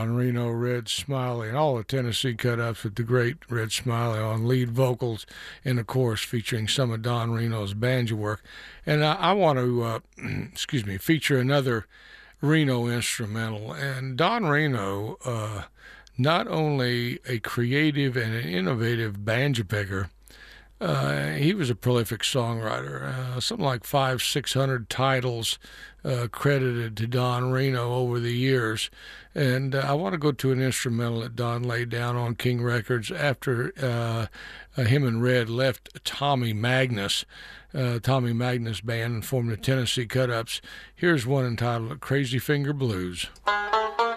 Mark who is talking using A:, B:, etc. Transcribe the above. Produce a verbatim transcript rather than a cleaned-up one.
A: Don Reno, Red Smiley, and all the Tennessee cut-ups with the great Red Smiley on lead vocals, and of course featuring some of Don Reno's banjo work. And I, I want to, uh, excuse me, feature another Reno instrumental. And Don Reno, uh, not only a creative and an innovative banjo picker, Uh, he was a prolific songwriter. Uh, something like five, six hundred titles uh, credited to Don Reno over the years. And uh, I want to go to an instrumental that Don laid down on King Records after uh, uh, him and Red left Tommy Magnus, uh, Tommy Magnus Band, and formed the Tennessee Cut-Ups. Here's one entitled Crazy Finger Blues.